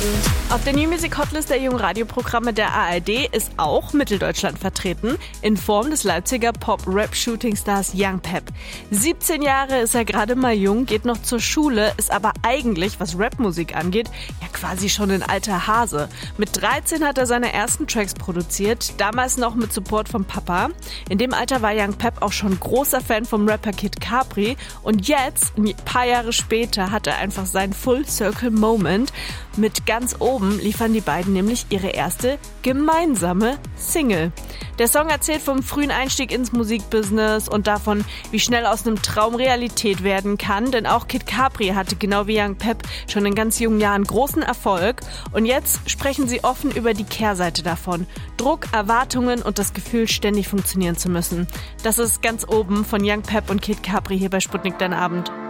Auf der New Music Hotlist der jungen Radioprogramme der ARD ist auch Mitteldeutschland vertreten, in Form des Leipziger Pop-Rap-Shooting-Stars Young Pep. 17 Jahre ist er gerade mal jung, geht noch zur Schule, ist aber eigentlich, was Rapmusik angeht, ja quasi schon ein alter Hase. Mit 13 hat er seine ersten Tracks produziert, damals noch mit Support vom Papa. In dem Alter war Young Pep auch schon großer Fan vom Rapper Kid Capri und jetzt, ein paar Jahre später, hat er einfach seinen Full-Circle-Moment. Mit ganz oben liefern die beiden nämlich ihre erste gemeinsame Single. Der Song erzählt vom frühen Einstieg ins Musikbusiness und davon, wie schnell aus einem Traum Realität werden kann, denn auch Kid Capri hatte genau wie Young Pep schon in ganz jungen Jahren großen Erfolg und jetzt sprechen sie offen über die Kehrseite davon. Druck, Erwartungen und das Gefühl, ständig funktionieren zu müssen. Das ist ganz oben von Young Pep und Kid Capri hier bei Sputnik Dein Abend.